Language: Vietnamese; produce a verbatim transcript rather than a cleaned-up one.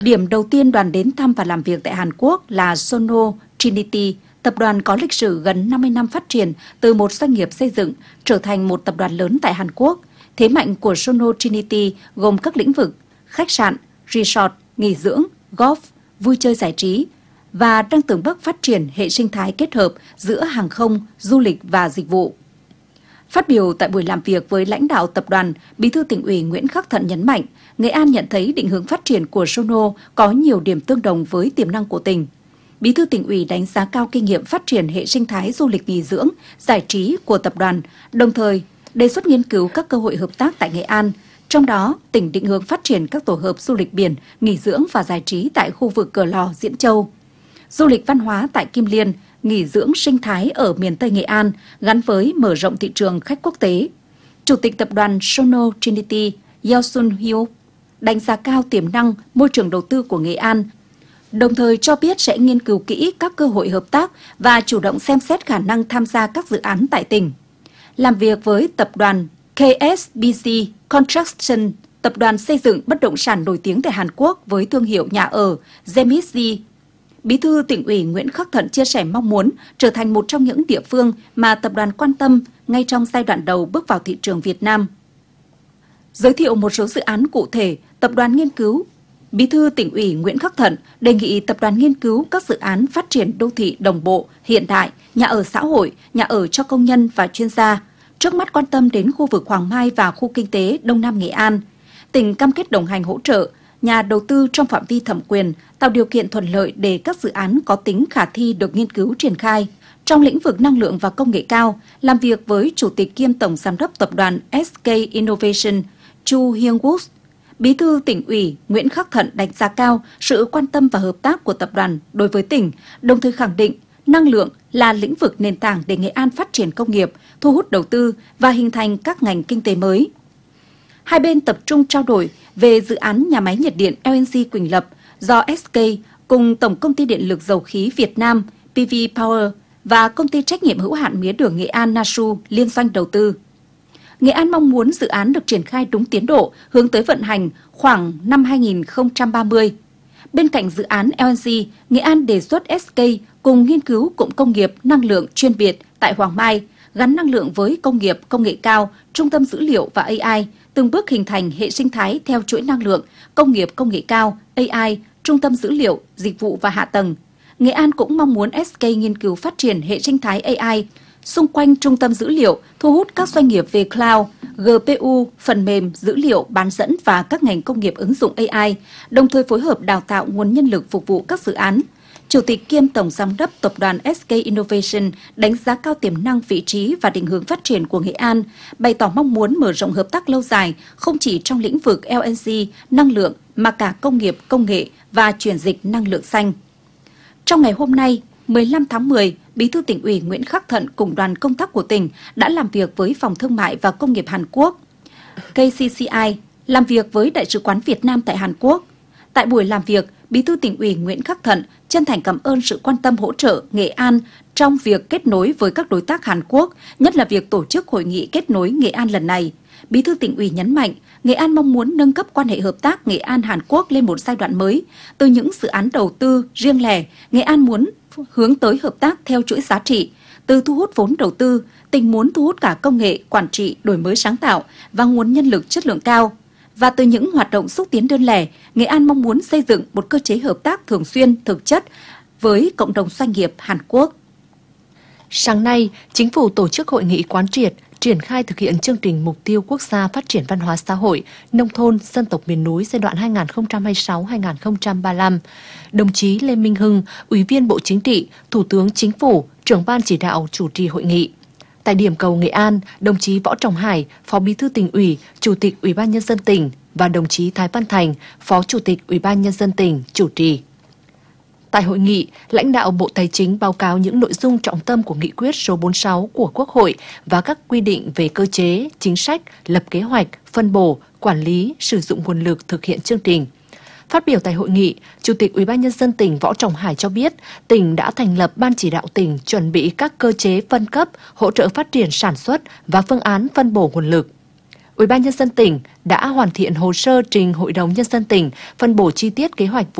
Điểm đầu tiên đoàn đến thăm và làm việc tại Hàn Quốc là Sono Trinity, tập đoàn có lịch sử gần năm mươi năm phát triển từ một doanh nghiệp xây dựng trở thành một tập đoàn lớn tại Hàn Quốc. Thế mạnh của Sono Trinity gồm các lĩnh vực khách sạn, resort, nghỉ dưỡng, golf, vui chơi giải trí và đang từng bước phát triển hệ sinh thái kết hợp giữa hàng không, du lịch và dịch vụ. Phát biểu tại buổi làm việc với lãnh đạo tập đoàn, Bí thư Tỉnh ủy Nguyễn Khắc Thận nhấn mạnh, Nghệ An nhận thấy định hướng phát triển của Sono có nhiều điểm tương đồng với tiềm năng của tỉnh. Bí thư Tỉnh ủy đánh giá cao kinh nghiệm phát triển hệ sinh thái du lịch nghỉ dưỡng, giải trí của tập đoàn, đồng thời đề xuất nghiên cứu các cơ hội hợp tác tại Nghệ An. Trong đó, tỉnh định hướng phát triển các tổ hợp du lịch biển, nghỉ dưỡng và giải trí tại khu vực Cửa Lò, Diễn Châu, du lịch văn hóa tại Kim Liên, nghỉ dưỡng sinh thái ở miền Tây Nghệ An gắn với mở rộng thị trường khách quốc tế. Chủ tịch tập đoàn Sono Trinity Yeo Sun Hyuk đánh giá cao tiềm năng môi trường đầu tư của Nghệ An, đồng thời cho biết sẽ nghiên cứu kỹ các cơ hội hợp tác và chủ động xem xét khả năng tham gia các dự án tại tỉnh. Làm việc với tập đoàn K S B C Construction, tập đoàn xây dựng bất động sản nổi tiếng tại Hàn Quốc với thương hiệu nhà ở Zemitz, Bí thư Tỉnh ủy Nguyễn Khắc Thận chia sẻ mong muốn trở thành một trong những địa phương mà tập đoàn quan tâm ngay trong giai đoạn đầu bước vào thị trường Việt Nam. Giới thiệu một số dự án cụ thể, tập đoàn nghiên cứu, Bí thư Tỉnh ủy Nguyễn Khắc Thận đề nghị tập đoàn nghiên cứu các dự án phát triển đô thị đồng bộ, hiện đại, nhà ở xã hội, nhà ở cho công nhân và chuyên gia. Trước mắt quan tâm đến khu vực Hoàng Mai và khu kinh tế Đông Nam Nghệ An. Tỉnh cam kết đồng hành hỗ trợ nhà đầu tư trong phạm vi thẩm quyền, tạo điều kiện thuận lợi để các dự án có tính khả thi được nghiên cứu triển khai. Trong lĩnh vực năng lượng và công nghệ cao, làm việc với Chủ tịch kiêm Tổng Giám đốc Tập đoàn S K Innovation, Chu Hyung-wook, Bí thư Tỉnh ủy Nguyễn Khắc Thận đánh giá cao sự quan tâm và hợp tác của tập đoàn đối với tỉnh, đồng thời khẳng định năng lượng là lĩnh vực nền tảng để Nghệ An phát triển công nghiệp, thu hút đầu tư và hình thành các ngành kinh tế mới. Hai bên tập trung trao đổi về dự án nhà máy nhiệt điện L N G Quỳnh Lập do S K cùng Tổng Công ty Điện lực Dầu khí Việt Nam P V Power và Công ty trách nhiệm hữu hạn mía đường Nghệ An Nasu liên doanh đầu tư. Nghệ An mong muốn dự án được triển khai đúng tiến độ, hướng tới vận hành khoảng năm hai nghìn không trăm ba mươi. Bên cạnh dự án L N G, Nghệ An đề xuất S K cùng nghiên cứu cụm công nghiệp năng lượng chuyên biệt tại Hoàng Mai, gắn năng lượng với công nghiệp công nghệ cao, trung tâm dữ liệu và A I, từng bước hình thành hệ sinh thái theo chuỗi năng lượng, công nghiệp công nghệ cao, A I, trung tâm dữ liệu, dịch vụ và hạ tầng. Nghệ An cũng mong muốn S K nghiên cứu phát triển hệ sinh thái A I xung quanh trung tâm dữ liệu, thu hút các doanh nghiệp về cloud, G P U, phần mềm, dữ liệu, bán dẫn và các ngành công nghiệp ứng dụng A I, đồng thời phối hợp đào tạo nguồn nhân lực phục vụ các dự án. Chủ tịch kiêm Tổng Giám đốc Tập đoàn S K Innovation đánh giá cao tiềm năng, vị trí và định hướng phát triển của Nghệ An, bày tỏ mong muốn mở rộng hợp tác lâu dài không chỉ trong lĩnh vực L N G, năng lượng mà cả công nghiệp, công nghệ và chuyển dịch năng lượng xanh. Trong ngày hôm nay, mười lăm tháng mười, Bí thư Tỉnh ủy Nguyễn Khắc Thận cùng đoàn công tác của tỉnh đã làm việc với Phòng Thương mại và Công nghiệp Hàn Quốc, K C C I, làm việc với Đại sứ quán Việt Nam tại Hàn Quốc. Tại buổi làm việc, Bí thư Tỉnh ủy Nguyễn Khắc Thận chân thành cảm ơn sự quan tâm hỗ trợ Nghệ An trong việc kết nối với các đối tác Hàn Quốc, nhất là việc tổ chức hội nghị kết nối Nghệ An lần này. Bí thư Tỉnh ủy nhấn mạnh, Nghệ An mong muốn nâng cấp quan hệ hợp tác Nghệ An-Hàn Quốc lên một giai đoạn mới. Từ những dự án đầu tư riêng lẻ, Nghệ An muốn hướng tới hợp tác theo chuỗi giá trị. Từ thu hút vốn đầu tư, tỉnh muốn thu hút cả công nghệ, quản trị, đổi mới sáng tạo và nguồn nhân lực chất lượng cao. Và từ những hoạt động xúc tiến đơn lẻ, Nghệ An mong muốn xây dựng một cơ chế hợp tác thường xuyên, thực chất với cộng đồng doanh nghiệp Hàn Quốc. Sáng nay, Chính phủ tổ chức hội nghị quán triệt, triển khai thực hiện chương trình mục tiêu quốc gia phát triển văn hóa xã hội, nông thôn, dân tộc miền núi giai đoạn hai nghìn không trăm hai mươi sáu đến hai nghìn không trăm ba mươi lăm. Đồng chí Lê Minh Hưng, Ủy viên Bộ Chính trị, Thủ tướng Chính phủ, trưởng ban chỉ đạo chủ trì hội nghị. Tại điểm cầu Nghệ An, đồng chí Võ Trọng Hải, Phó Bí thư Tỉnh ủy, Chủ tịch Ủy ban Nhân dân tỉnh và đồng chí Thái Văn Thành, Phó Chủ tịch Ủy ban Nhân dân tỉnh chủ trì. Tại hội nghị, lãnh đạo Bộ Tài chính báo cáo những nội dung trọng tâm của nghị quyết số bốn mươi sáu của Quốc hội và các quy định về cơ chế, chính sách, lập kế hoạch, phân bổ, quản lý, sử dụng nguồn lực thực hiện chương trình. Phát biểu tại hội nghị, Chủ tịch Ủy ban Nhân dân tỉnh Võ Trọng Hải cho biết, tỉnh đã thành lập Ban chỉ đạo tỉnh chuẩn bị các cơ chế phân cấp, hỗ trợ phát triển sản xuất và phương án phân bổ nguồn lực. Ủy ban Nhân dân tỉnh đã hoàn thiện hồ sơ trình Hội đồng Nhân dân tỉnh phân bổ chi tiết kế hoạch